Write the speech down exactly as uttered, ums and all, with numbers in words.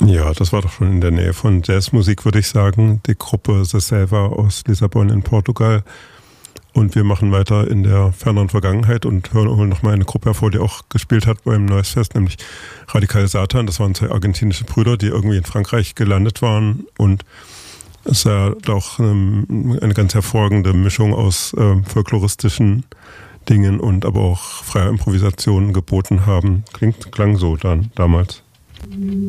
Ja, das war doch schon in der Nähe von Jazzmusik, würde ich sagen. Die Gruppe The Selva aus Lissabon in Portugal. Und wir machen weiter in der ferneren Vergangenheit und hören, holen nochmal eine Gruppe hervor, die auch gespielt hat beim Noise Fest, nämlich Radikal Satan. Das waren zwei argentinische Brüder, die irgendwie in Frankreich gelandet waren und es ist ja auch ähm, eine ganz hervorragende Mischung aus ähm, folkloristischen Dingen und aber auch freier Improvisation geboten haben. Klingt, klang so dann damals.